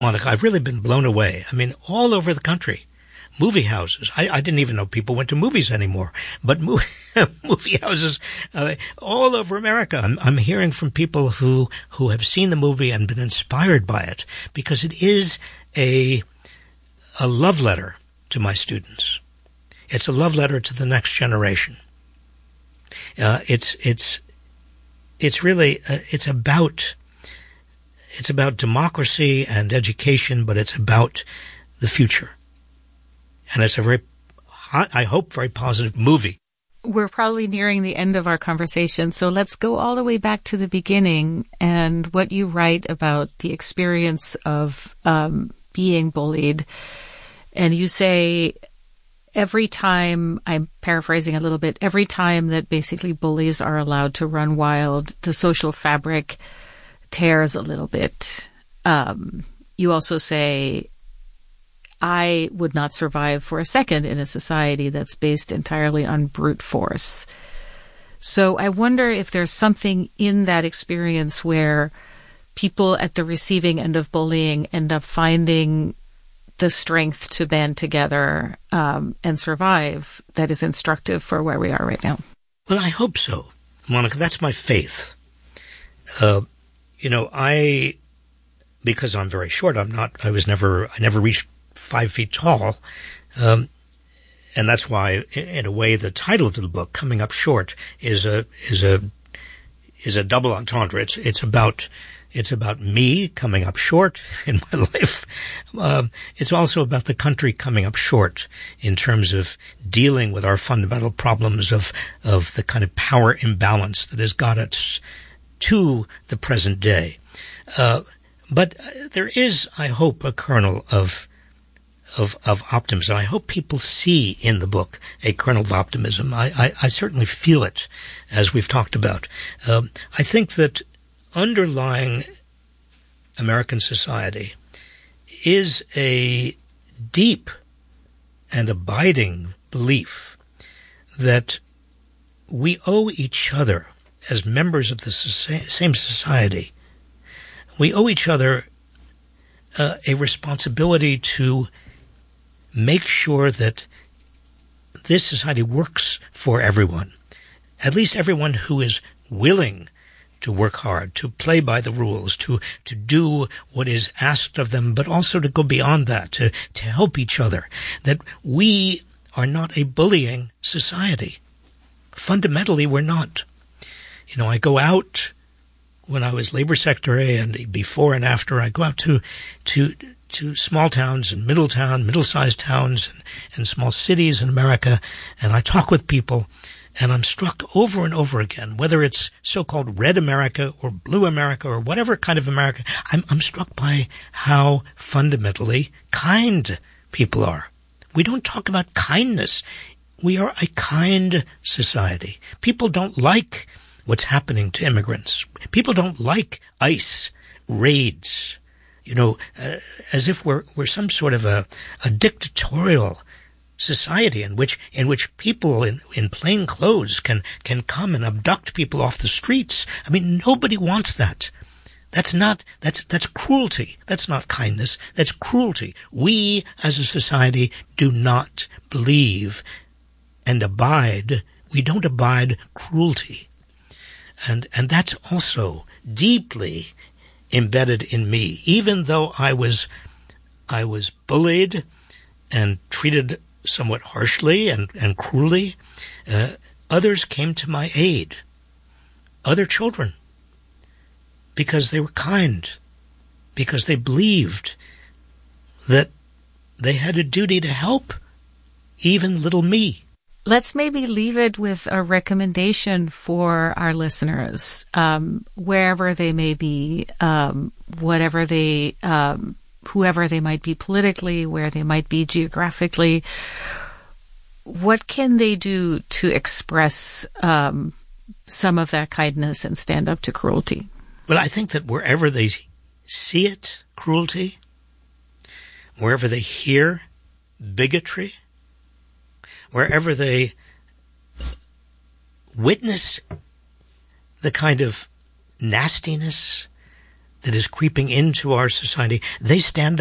Monica, I've really been blown away. I mean, all over the country. Movie houses. I didn't even know people went to movies anymore, but movie houses all over America. I'm hearing from people who have seen the movie and been inspired by it, because it is a love letter to my students. It's a love letter to the next generation. It's really it's about democracy and education, but it's about the future. And it's a very, I hope, very positive movie. We're probably nearing the end of our conversation, so let's go all the way back to the beginning and what you write about the experience of being bullied. And you say every time, I'm paraphrasing a little bit, every time that basically bullies are allowed to run wild, the social fabric tears a little bit. You also say, I would not survive for a second in a society that's based entirely on brute force. So I wonder if there's something in that experience where people at the receiving end of bullying end up finding the strength to band together and survive that is instructive for where we are right now. Well, I hope so, Monica. That's my faith. Because I'm very short, I never reached 5 feet tall. And that's why, in a way, the title to the book, Coming Up Short, is a double entendre. It's about me coming up short in my life. It's also about the country coming up short in terms of dealing with our fundamental problems of the kind of power imbalance that has got us to the present day. But there is, I hope, a kernel of optimism. I hope people see in the book a kernel of optimism. I certainly feel it, as we've talked about. I think that underlying American society is a deep and abiding belief that we owe each other, as members of the same society, we owe each other a responsibility to make sure that this society works for everyone, at least everyone who is willing to work hard, to play by the rules, to do what is asked of them, but also to go beyond that, to help each other, that we are not a bullying society. Fundamentally, we're not. I go out when I was labor secretary, and before and after, I go out to small towns and middle-sized towns and small cities in America, and I talk with people, and I'm struck over and over again, whether it's so-called red America or blue America or whatever kind of America, I'm struck by how fundamentally kind people are. We don't talk about kindness. We are a kind society. People don't like what's happening to immigrants. People don't like ICE raids, as if we're some sort of a dictatorial society in which people in plain clothes can come and abduct people off the streets. I mean, nobody wants that. That's cruelty. That's not kindness. That's cruelty. We as a society do not believe and abide. We don't abide cruelty. And that's also deeply embedded in me. Even though I was bullied and treated somewhat harshly and cruelly, others came to my aid. Other children. Because they were kind. Because they believed that they had a duty to help even little me. Let's maybe leave it with a recommendation for our listeners, wherever they may be, whoever they might be politically, where they might be geographically. What can they do to express some of that kindness and stand up to cruelty? Well, I think that wherever they see it, cruelty, wherever they hear bigotry, wherever they witness the kind of nastiness that is creeping into our society, they stand